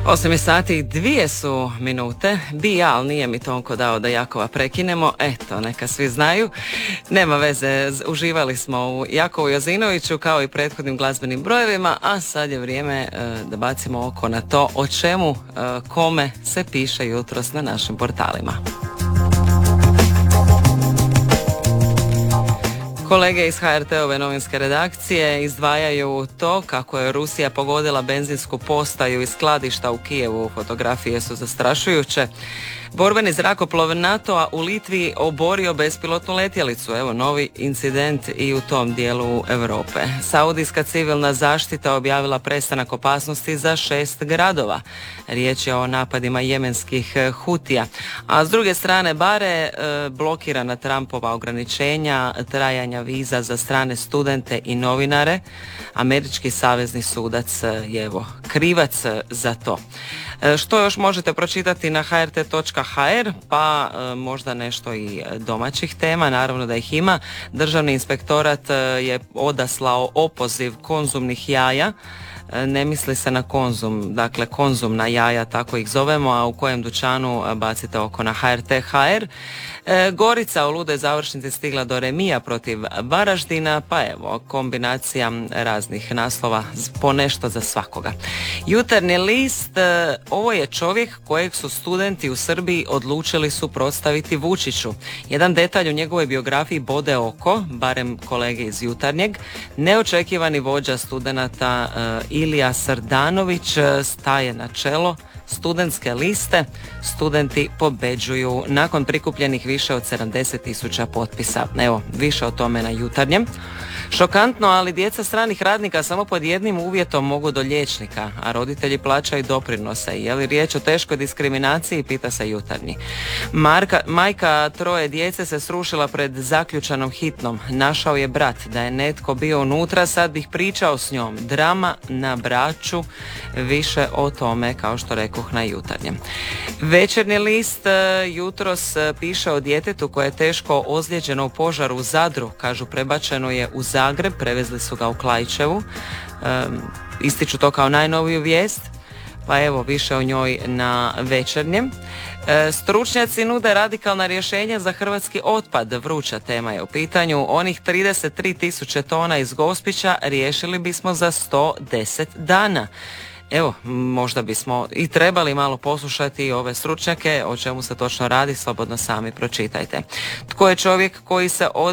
8 sati i 2 minute. Ali nije mi Tonko dao da Jakova prekinemo. Eto, neka svi znaju. Nema veze, uživali smo u Jakovu Jozinoviću kao i prethodnim glazbenim brojevima, a sad je vrijeme da bacimo oko na to o čemu, kome se piše jutros na našim portalima. Kolege iz HRT-ove novinske redakcije izdvajaju to kako je Rusija pogodila benzinsku postaju i skladišta u Kijevu. Fotografije su zastrašujuće. Borbeni zrakoplov NATO-a u Litvi oborio bespilotnu letjelicu. Evo novi incident i u tom dijelu Europe. Saudijska civilna zaštita objavila prestanak opasnosti za 6 gradova. Riječ je o napadima jemenskih Hutija. A s druge strane bare blokirana Trumpova ograničenja trajanja viza za strane studente i novinare. Američki savezni sudac je evo krivac za to. Što još možete pročitati na hrt.hr, pa možda nešto i domaćih tema, naravno da ih ima. Državni inspektorat je odaslao opoziv konzumnih jaja. Ne misli se na Konzum, dakle konzumna jaja, tako ih zovemo, a u kojem dućanu bacite oko na HRT.hr. Gorica u ludoj završnici stigla do remija protiv Varaždina, pa evo, kombinacija raznih naslova po nešto za svakoga. Jutarnji list, ovo je čovjek kojeg su studenti u Srbiji odlučili suprotstaviti Vučiću. Jedan detalj u njegovoj biografiji bode oko, barem kolege iz Jutarnjeg. Neočekivani vođa studenata Ilija Srdanović staje na čelo studentske liste. Studenti pobeđuju nakon prikupljenih više od 70.000 potpisa. Evo, više o tome na Jutarnjem. Šokantno, ali djeca stranih radnika samo pod jednim uvjetom mogu do liječnika, a roditelji plaćaju doprinose. Je li riječ o teškoj diskriminaciji, pita se Jutarnji. Majka 3 djece se srušila pred zaključanom hitnom. Našao je brat, da je netko bio unutra, sad bih pričao s njom. Drama na Braču, više o tome, kao što rekoh, na Jutarnjem. Večernji list jutros piše o djetetu koje je teško ozlijeđeno u požaru u Zadru. Kažu, prebačeno je u Zagreb, prevezli su ga u Klaićevu. Ističu to kao najnoviju vijest, pa evo više o njoj na Večernjem. Stručnjaci nude radikalna rješenja za hrvatski otpad. Vruća tema je u pitanju. Onih 33.000 tona iz Gospića riješili bismo za 110 dana. Evo, možda bismo i trebali malo poslušati ove stručnjake, o čemu se točno radi, slobodno sami pročitajte. Tko je čovjek koji se